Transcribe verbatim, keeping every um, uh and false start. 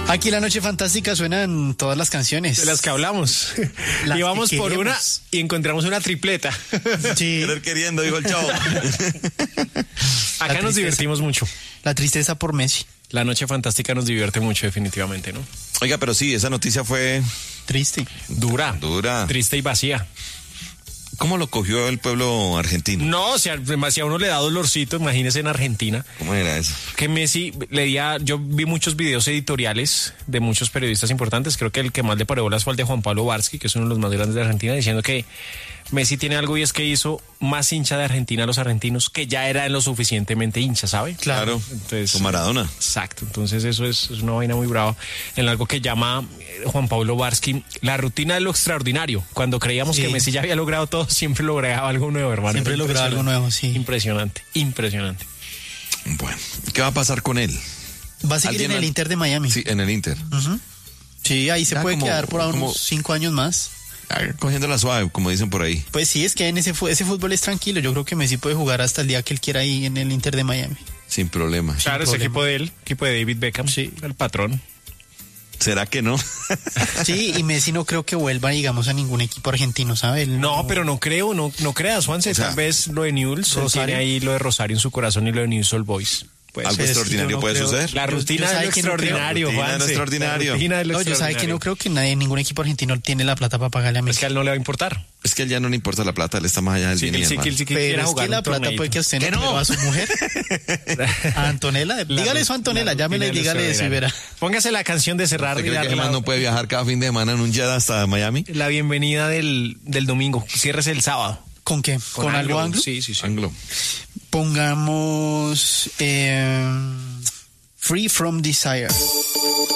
Aquí La Noche Fantástica suenan todas las canciones. De las que hablamos. Las y vamos que por queremos. una y encontramos una tripleta. Sí. Querer queriendo, dijo el chavo. Acá nos tristeza. divertimos mucho. La tristeza por Messi. La Noche Fantástica nos divierte mucho, definitivamente, ¿no? Oiga, pero sí, esa noticia fue Triste. Dura. dura. Triste y vacía. ¿Cómo lo cogió el pueblo argentino? No, o sea, si a uno le da dolorcito, imagínese en Argentina. ¿Cómo era eso? Que Messi leía, yo vi muchos videos editoriales de muchos periodistas importantes, creo que el que más le paró bolas fue el de Juan Pablo Varsky, que es uno de los más grandes de Argentina, diciendo que Messi tiene algo y es que hizo más hincha de Argentina a los argentinos, que ya eran lo suficientemente hincha, ¿sabe? Claro, Entonces, con Maradona. Exacto, entonces eso es, es una vaina muy brava en algo que llama eh, Juan Pablo Varsky la rutina de lo extraordinario. Cuando creíamos Sí. que Messi ya había logrado todo, siempre lograba algo nuevo, hermano. Siempre Era lograba algo impresionante. nuevo, sí. Impresionante, impresionante. Bueno, ¿qué va a pasar con él? Va a seguir ¿Alguien en el al- Inter de Miami. Sí, en el Inter. Ujú. Sí, ahí se Ya puede como- quedar por unos como- cinco años más. Ah, cogiendo la suave, como dicen por ahí. Pues sí, es que en ese, fu- ese fútbol es tranquilo. Yo creo que Messi puede jugar hasta el día que él quiera ahí en el Inter de Miami. Sin problema. Claro, ese problema. equipo de él, equipo de David Beckham, Sí. el patrón. ¿Será que no? Sí, y Messi no creo que vuelva, digamos, a ningún equipo argentino, ¿sabe? Él No, pero no creo, no, no creas, Juanse. O sea, Tal vez lo de Newell's, él Rosario. tiene ahí lo de Rosario en su corazón y lo de Newell's Old Boys. Pues, Algo es que extraordinario yo no puede creo- suceder. la yo- rutina yo de sabe lo que no creo. extraordinario, Rutina de lo Juanse. extraordinario. La rutina de lo No, yo sabe que extraordinario. no creo que nadie, ningún equipo argentino tiene la plata para pagarle a Es Messi. que a él no le va a importar. Es que a él ya no le importa la plata, él está más allá del Sí, que bien y él sí, del que él mal. sí que Pero quiera es jugar que la un plata torneito. puede que a usted no, ¡Que no! pero a su mujer. A Antonella, La dígale eso a Antonella, la llámela y rutina de lo dígale eso y verá. extraordinario. Póngase la canción de cerrar ¿Usted y cree que darle además la, no puede viajar cada fin de semana en un jet hasta Miami? la bienvenida del, del domingo. Ciérrese el sábado. ¿Con qué? ¿Con, algo anglo? Sí, sí, sí. Anglo. Pongamos eh, Free From Desire.